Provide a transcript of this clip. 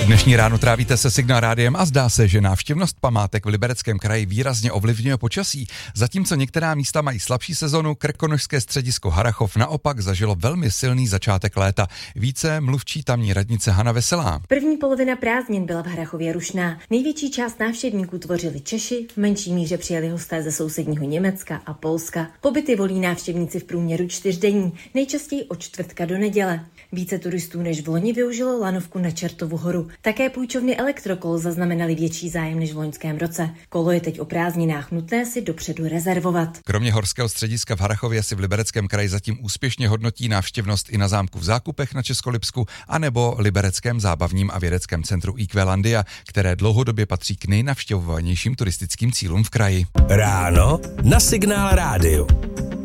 Dnešní ráno trávíte se Signál rádiem a zdá se, že návštěvnost památek v Libereckém kraji výrazně ovlivňuje počasí. Zatímco některá místa mají slabší sezonu, krkonošské středisko Harrachov naopak zažilo velmi silný začátek léta. Více mluvčí tamní radnice Hana Veselá. První polovina prázdnin byla v Harrachově rušná. Největší část návštěvníků tvořili Češi, v menší míře přijeli hosté ze sousedního Německa a Polska. Pobyty volí návštěvníci v průměru 4 denní, nejčastěji od čtvrtka do neděle. Více turistů než v loni využilo lanovku na Čertovu horu. Také půjčovny Elektrokol zaznamenaly větší zájem než v loňském roce. Kolo je teď o prázdninách nutné si dopředu rezervovat. Kromě horského střediska v Harrachově si v Libereckém kraji zatím úspěšně hodnotí návštěvnost i na zámku v Zákupech na Českolipsku anebo Libereckém zábavním a vědeckém centru Equelandia, které dlouhodobě patří k nejnavštěvovanějším turistickým cílům v kraji. Ráno na Signál rádiu.